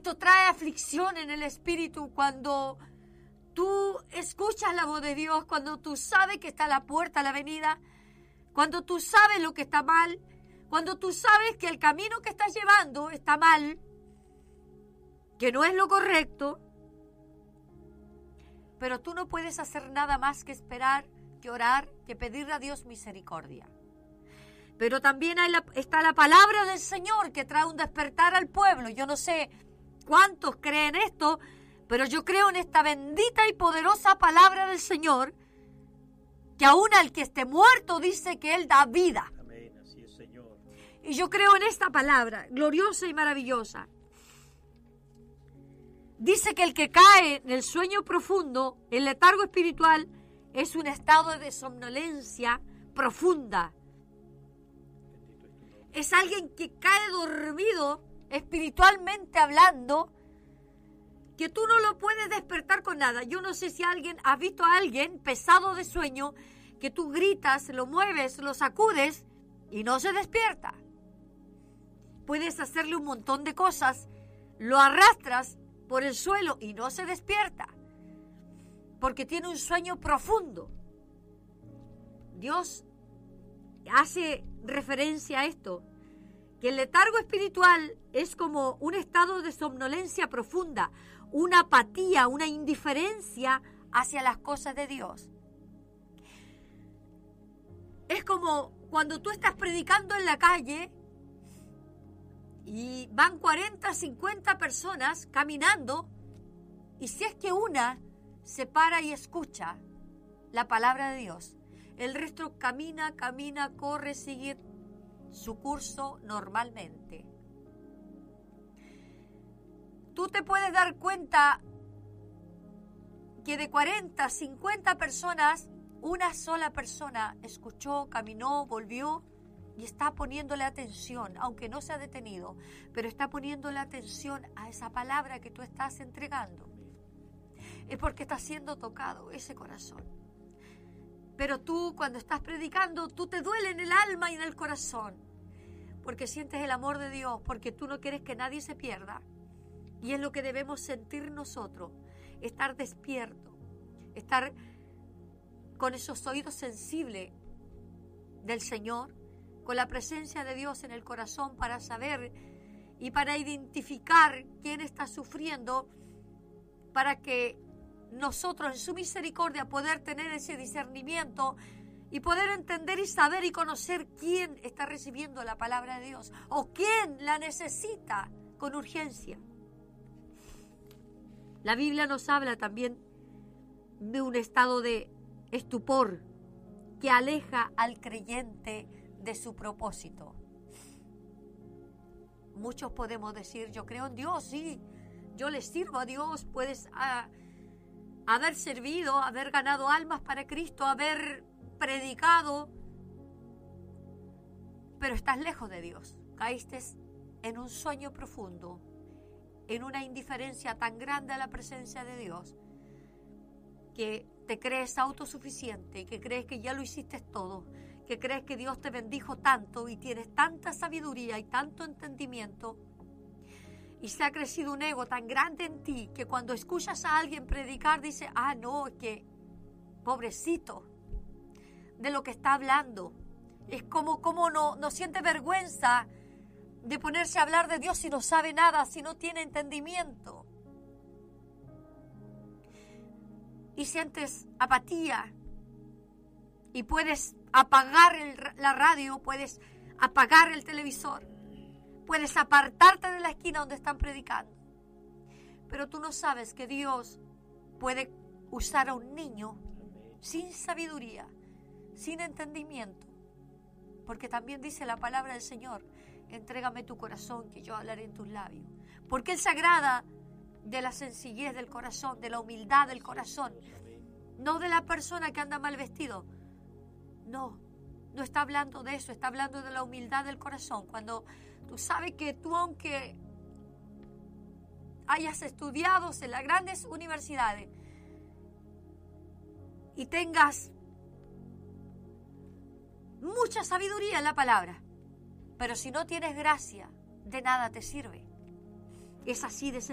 Esto trae aflicción en el espíritu cuando tú escuchas la voz de Dios, cuando tú sabes que está a la puerta la venida, cuando tú sabes lo que está mal, cuando tú sabes que el camino que estás llevando está mal, que no es lo correcto, pero tú no puedes hacer nada más que esperar, que orar, que pedirle a Dios misericordia. Pero también está la palabra del Señor que trae un despertar al pueblo. Yo no sé cuántos creen esto, pero yo creo en esta bendita y poderosa palabra del Señor, que aún al que esté muerto dice que Él da vida. Amén, así es, Señor. Y yo creo en esta palabra, gloriosa y maravillosa. Dice que el que cae en el sueño profundo, el letargo espiritual, es un estado de somnolencia profunda. Es alguien que cae dormido, espiritualmente hablando, que tú no lo puedes despertar con nada. Yo no sé si alguien ha visto a alguien pesado de sueño, que tú gritas, lo mueves, lo sacudes y no se despierta. Puedes hacerle un montón de cosas, lo arrastras por el suelo y no se despierta, porque tiene un sueño profundo. Dios hace referencia a esto, que el letargo espiritual es como un estado de somnolencia profunda, una apatía, una indiferencia hacia las cosas de Dios. Es como cuando tú estás predicando en la calle y van 40, 50 personas caminando, y si es que una se para y escucha la palabra de Dios, el resto camina, corre, sigue su curso normalmente. Tú te puedes dar cuenta que de 40, 50 personas, una sola persona escuchó, caminó, volvió y está poniéndole atención, aunque no se ha detenido, pero está poniéndole atención a esa palabra que tú estás entregando. Es porque está siendo tocado ese corazón. Pero tú, cuando estás predicando, tú te duele en el alma y en el corazón, porque sientes el amor de Dios, porque tú no quieres que nadie se pierda. Y es lo que debemos sentir nosotros, estar despierto, estar con esos oídos sensibles del Señor, con la presencia de Dios en el corazón para saber y para identificar quién está sufriendo, para que nosotros en su misericordia poder tener ese discernimiento y poder entender y saber y conocer quién está recibiendo la palabra de Dios o quién la necesita con urgencia. La Biblia nos habla también de un estado de estupor que aleja al creyente de su propósito. Muchos podemos decir, yo creo en Dios, sí, yo le sirvo a Dios, puedes haber servido, haber ganado almas para Cristo, haber predicado, pero estás lejos de Dios, caíste en un sueño profundo, en una indiferencia tan grande a la presencia de Dios, que te crees autosuficiente y que crees que ya lo hiciste todo, que crees que Dios te bendijo tanto y tienes tanta sabiduría y tanto entendimiento, y se ha crecido un ego tan grande en ti que cuando escuchas a alguien predicar dice, no, es que pobrecito de lo que está hablando, es como no siente vergüenza de ponerse a hablar de Dios si no sabe nada, si no tiene entendimiento. Y sientes apatía y puedes apagar la radio, puedes apagar el televisor, puedes apartarte de la esquina donde están predicando. Pero tú no sabes que Dios puede usar a un niño sin sabiduría, sin entendimiento. Porque también dice la palabra del Señor, entrégame tu corazón que yo hablaré en tus labios. Porque Él se agrada de la sencillez del corazón, de la humildad del corazón. No de la persona que anda mal vestido. No está hablando de eso, está hablando de la humildad del corazón. Cuando tú sabes que tú, aunque hayas estudiado en las grandes universidades y tengas mucha sabiduría en la palabra, pero si no tienes gracia, de nada te sirve. Es así de sencillo.